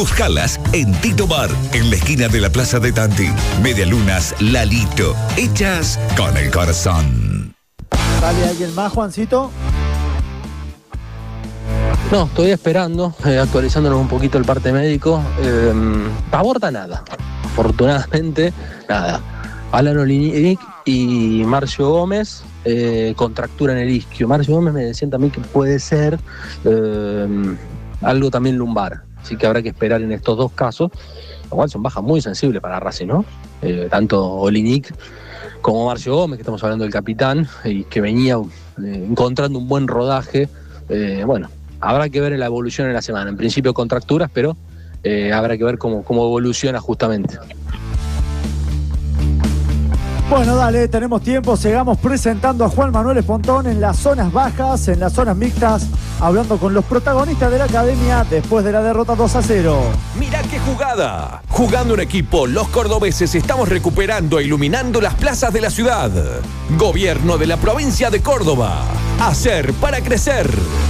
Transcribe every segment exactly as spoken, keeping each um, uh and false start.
Búscalas en Tito Bar, en la esquina de la Plaza de Tanti. Medialunas Lalito, hechas con el corazón. ¿Sale alguien más, Juancito? No, estoy esperando, eh, actualizándonos un poquito el parte médico. Eh, aborta nada, afortunadamente nada. Alan Olinick y Marcio Gómez, eh, contractura en el isquio. Marcio Gómez me decían también que puede ser eh, algo también lumbar, así que habrá que esperar en estos dos casos, lo cual son bajas muy sensibles para Racing, ¿no? Eh, tanto Olinick como Marcio Gómez, que estamos hablando del capitán, y que venía eh, encontrando un buen rodaje. Eh, bueno, habrá que ver la evolución en la semana. En principio contracturas, pero eh, habrá que ver cómo, cómo evoluciona justamente. Bueno, dale, tenemos tiempo. Sigamos presentando a Juan Manuel Espontón en las zonas bajas, en las zonas mixtas, hablando con los protagonistas de la academia después de la derrota dos a cero. Mirá qué jugada. Jugando en equipo, los cordobeses estamos recuperando e iluminando las plazas de la ciudad. Gobierno de la provincia de Córdoba. Hacer para crecer.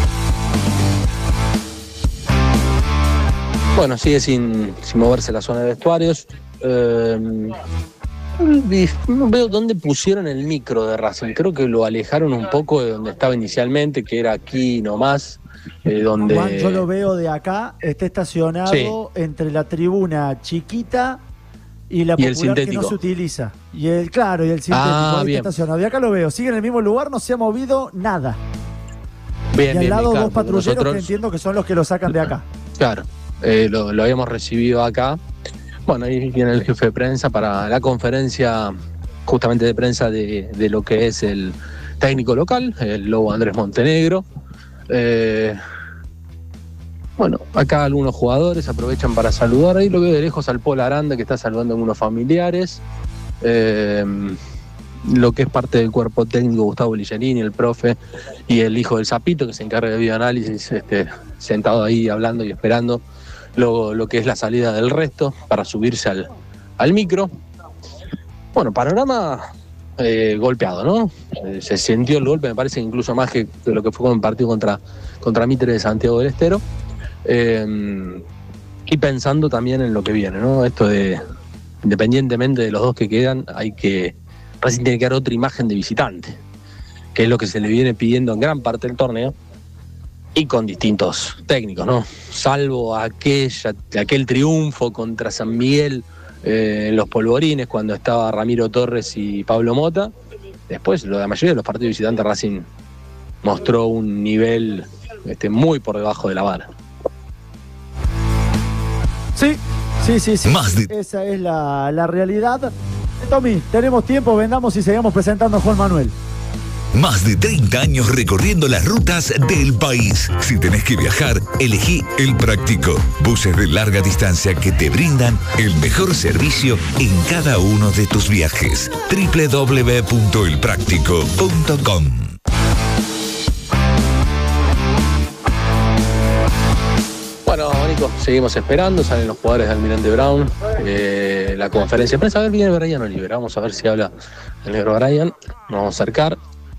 Bueno, sigue sin, sin moverse la zona de vestuarios. Eh, no veo dónde pusieron el micro de Racing. Creo que lo alejaron un poco de donde estaba inicialmente, que era aquí nomás. Eh, donde... Juan, yo lo veo de acá, está estacionado sí. entre la tribuna chiquita y la y popular que no se utiliza. Y el, claro, y el sintético ah, ahí está estacionado. De acá lo veo, sigue en el mismo lugar, no se ha movido nada. Bien, y al bien, lado bien, dos patrulleros nosotros... que entiendo que son los que lo sacan de acá. Claro, eh, lo, lo habíamos recibido acá. Bueno, ahí viene el jefe de prensa para la conferencia justamente de prensa de, de lo que es el técnico local, el Lobo Andrés Montenegro. Eh, bueno, acá algunos jugadores aprovechan para saludar. Ahí lo veo de lejos al Paul Aranda, que está saludando a algunos familiares. Eh, lo que es parte del cuerpo técnico, Gustavo Ligerini, el profe, y el hijo del Zapito, que se encarga de videoanálisis, este, sentado ahí hablando y esperando Lo, lo que es la salida del resto para subirse al, al micro. Bueno, panorama eh, golpeado, ¿no? Eh, se sintió el golpe, me parece incluso más que, que lo que fue con el partido contra, contra Mitre de Santiago del Estero. Eh, y pensando también en lo que viene, ¿no? Esto de, independientemente de los dos que quedan, hay que, Racing tiene que dar otra imagen de visitante, que es lo que se le viene pidiendo en gran parte del torneo. Y con distintos técnicos, ¿no? Salvo aquella, aquel triunfo contra San Miguel eh, en los polvorines, cuando estaba Ramiro Torres y Pablo Mota. Después, la mayoría de los partidos visitantes, Racing mostró un nivel este, muy por debajo de la vara. Sí, sí, sí, sí. Más de... Esa es la, la realidad. Tommy, tenemos tiempo, vendamos y sigamos presentando a Juan Manuel. Más de treinta años recorriendo las rutas del país. Si tenés que viajar, elegí El Práctico. Buses de larga distancia que te brindan el mejor servicio en cada uno de tus viajes. doble u doble u doble u punto el práctico punto com. Bueno, Nico, seguimos esperando. Salen los jugadores de Almirante Brown. Eh, la conferencia de prensa. A ver, viene Brian Olivera. Vamos a ver si habla el negro Brian. Nos vamos a acercar.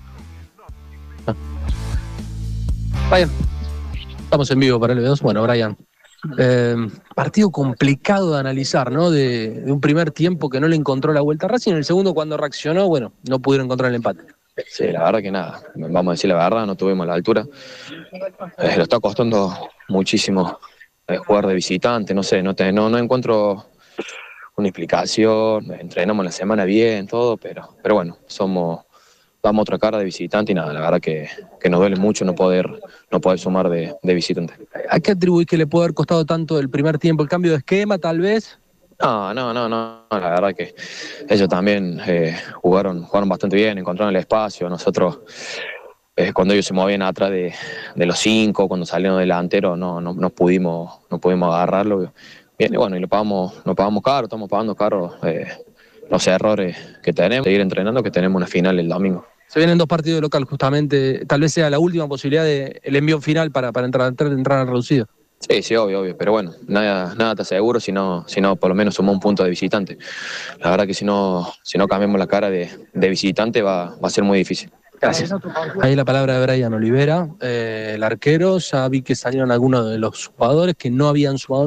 Brian, estamos en vivo para el video. Bueno, Brian, eh, partido complicado de analizar, ¿no? De, de un primer tiempo que no le encontró la vuelta a Racing, en el segundo cuando reaccionó, bueno, no pudieron encontrar el empate. Sí, la verdad que nada, vamos a decir la verdad, no tuvimos la altura. Eh, lo está costando muchísimo eh, jugar de visitante, no sé, no, te, no, no encuentro una explicación. Entrenamos la semana bien, todo, pero, pero bueno, somos... damos otra cara de visitante y nada, la verdad que, que nos duele mucho no poder, no poder sumar de, de visitante. ¿A qué atribuís que le puede haber costado tanto el primer tiempo? ¿El cambio de esquema, tal vez? No, no, no, no, la verdad que ellos también eh, jugaron, jugaron bastante bien, encontraron el espacio. Nosotros, eh, cuando ellos se movían atrás de, de los cinco, cuando salieron delanteros, no, no, no, pudimos, no pudimos agarrarlo. Bien, y bueno, y lo pagamos, lo pagamos caro, estamos pagando caro eh, los errores que tenemos, seguir entrenando, que tenemos una final el domingo. Se vienen dos partidos de local justamente, tal vez sea la última posibilidad del de envío final para, para entrar, entrar, entrar al reducido. Sí, sí, obvio, obvio, pero bueno, nada, nada te aseguro si no, si no por lo menos sumó un punto de visitante. La verdad que si no, si no cambiamos la cara de, de visitante va, va a ser muy difícil. Gracias. Ahí la palabra de Brian Olivera, eh, el arquero. Ya vi que salieron algunos de los jugadores que no habían sumado